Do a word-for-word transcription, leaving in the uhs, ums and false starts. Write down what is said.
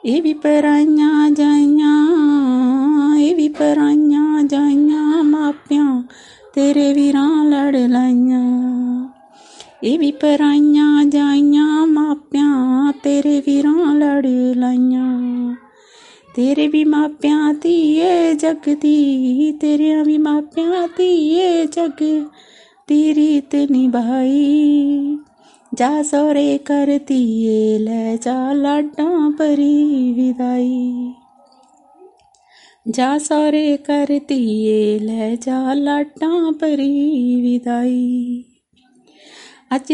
ਇਹ ਵੀ ਪਰਾਈਆਂ ਜਾਈਆਂ, ਇਹ ਵੀ ਪਰਾਈਆਂ ਜਾਈਆਂ, ਮਾਪਿਆਂ ਤੇਰੇ ਵੀਰਾਂ ਲੜ ਲਾਈਆਂ। ਇਹ ਵੀ ਪਰਾਈਆਂ ਜਾਈਆਂ, ਮਾਪਿਆਂ ਤੇਰੇ ਵੀਰਾਂ ਲੜ ਲਾਈਆਂ। ਤੇਰੇ ਵੀ ਮਾਪਿਆਂ ਧੀਏ ਜੱਗ ਦੀ, ਤੇਰਿਆਂ ਵੀ ਮਾਪਿਆਂ ਧੀਏ ਜੱਗ ਦੀ ਰੀਤ ਨਿਭਾਈ। ਜਾ ਸਹੁਰੇ ਕਰ ਧੀਏ, ਲੈ ਜਾ ਲਾਡਾਂ ਭਰੀ ਵਿਦਾਈ। ਜਾ ਸਹੁਰੇ ਕਰ ਧੀਏ, ਲੈ ਜਾ ਲਾਡਾਂ ਭਰੀ ਵਿਦਾਈ।